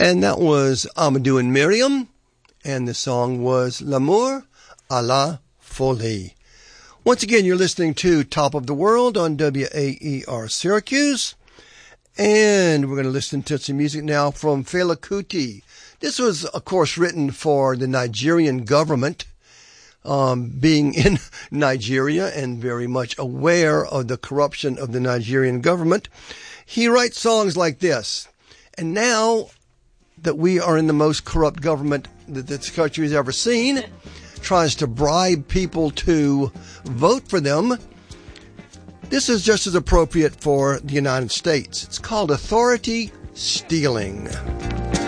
And that was Amadou and Miriam, and the song was L'amour à la folie. Once again, you're listening to Top of the World on WAER Syracuse, and we're going to listen to some music now from Fela Kuti. This was, of course, written for the Nigerian government, being in Nigeria and very much aware of the corruption of the Nigerian government. He writes songs like this. And now that we are in the most corrupt government that this country has ever seen, tries to bribe people to vote for them, this is just as appropriate for the United States. It's called authority stealing.